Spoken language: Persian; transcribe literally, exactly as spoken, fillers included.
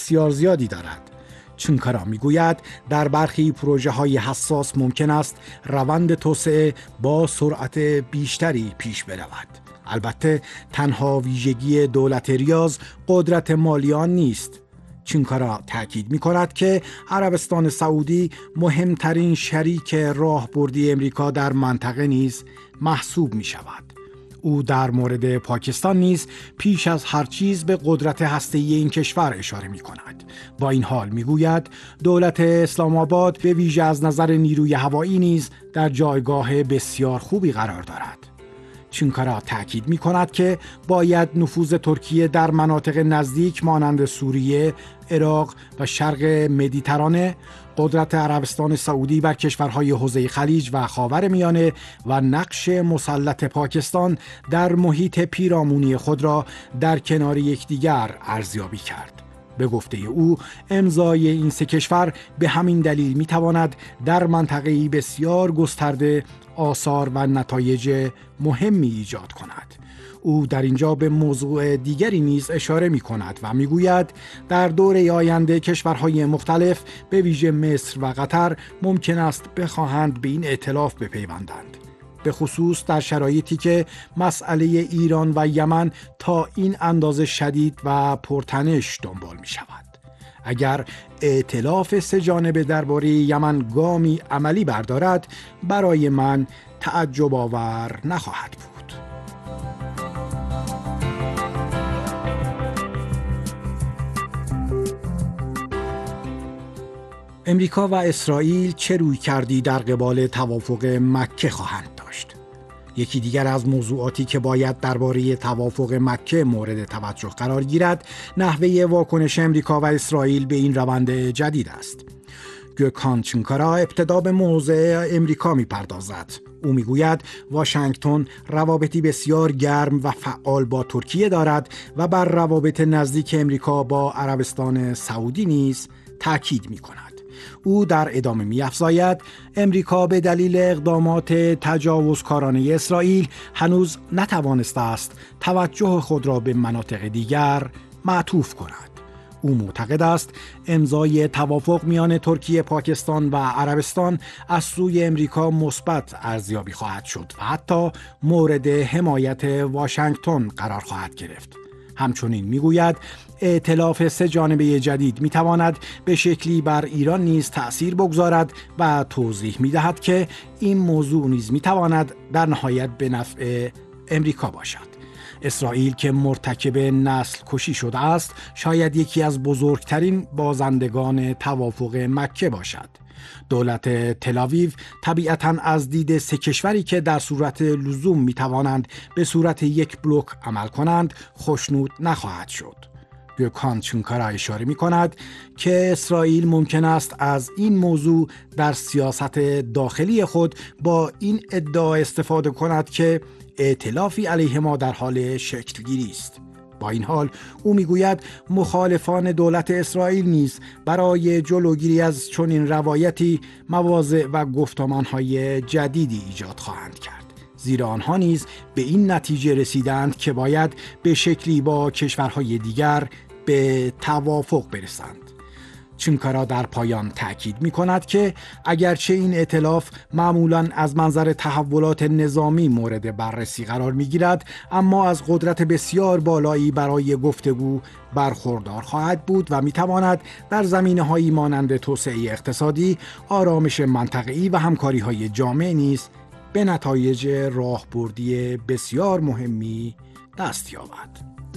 بسیار زیادی دارد. چونکارا میگوید در برخی پروژه های حساس ممکن است روند توسعه با سرعت بیشتری پیش برود. البته تنها ویژگی دولت ریاض قدرت مالی آن نیست. چونکارا تاکید می کند که عربستان سعودی مهمترین شریک راهبردی امریکا در منطقه نیز محسوب می شود. او در مورد پاکستان نیز پیش از هر چیز به قدرت هسته‌ای این کشور اشاره می کند. با این حال می گوید دولت اسلام آباد به ویژه از نظر نیروی هوایی نیز در جایگاه بسیار خوبی قرار دارد. چونکارا تأکید می کند که باید نفوذ ترکیه در مناطق نزدیک مانند سوریه، عراق و شرق مدیترانه، قدرت عربستان سعودی بر کشورهای حوزه خلیج و خاورمیانه و نقش مسلط پاکستان در محیط پیرامونی خود را در کنار یکدیگر ارزیابی کرد. به گفته او امضای این سه کشور به همین دلیل می تواند در منطقه‌ای بسیار گسترده آثار و نتایج مهمی ایجاد کند. او در اینجا به موضوع دیگری نیز اشاره می کند و می گوید در دوره آینده کشورهای مختلف به ویژه مصر و قطر ممکن است بخواهند به این ائتلاف بپیوندند، به خصوص در شرایطی که مسئله ایران و یمن تا این اندازه شدید و پرتنش دنبال می شود. اگر ائتلاف سه جانبه درباره یمن گامی عملی بردارد، برای من تعجب آور نخواهد بود. امریکا و اسرائیل چه رویکردی در قبال توافق مکه خواهند داشت؟ یکی دیگر از موضوعاتی که باید درباره توافق مکه مورد توجه قرار گیرد، نحوه واکنش امریکا و اسرائیل به این روند جدید است. گوکان چونکارا ابتدا به موضع امریکا می‌پردازد. او میگوید واشنگتن روابطی بسیار گرم و فعال با ترکیه دارد و بر روابط نزدیک امریکا با عربستان سعودی نیز تاکید می‌کند. او در ادامه می‌افزاید امریکا به دلیل اقدامات تجاوزکارانه اسرائیل هنوز نتوانسته است توجه خود را به مناطق دیگر معطوف کند. او معتقد است امضای توافق میان ترکیه، پاکستان و عربستان از سوی امریکا مثبت ارزیابی خواهد شد و حتی مورد حمایت واشنگتن قرار خواهد گرفت. همچنین میگوید ائتلاف سه جانبه جدید میتواند به شکلی بر ایران نیز تأثیر بگذارد و توضیح میدهد که این موضوع نیز میتواند در نهایت به نفع امریکا باشد. اسرائیل که مرتکب نسل کشی شده است، شاید یکی از بزرگترین بازندگان توافق مکه باشد. دولت تل‌آویو طبیعتاً از دید سه کشوری که در صورت لزوم می توانند به صورت یک بلوک عمل کنند خوشنود نخواهد شد. گوکان چونکارا اشاره می کند که اسرائیل ممکن است از این موضوع در سیاست داخلی خود با این ادعا استفاده کند که ائتلافی علیه ما در حال شکل گیری است. با این حال او میگوید مخالفان دولت اسرائیل نیز برای جلوگیری از چنین روایتی مواضع و گفتمانهای جدیدی ایجاد خواهند کرد، زیرا آنها نیز به این نتیجه رسیدند که باید به شکلی با کشورهای دیگر به توافق برسند. چونکارا در پایان تأکید می کند که اگرچه این ائتلاف معمولاً از منظر تحولات نظامی مورد بررسی قرار می گیرد، اما از قدرت بسیار بالایی برای گفتگو برخوردار خواهد بود و می تواند در زمینه‌هایی مانند توسعه اقتصادی، آرامش منطقه‌ای و همکاری‌های جامع نیز به نتایج راهبردی بسیار مهمی دست یابد.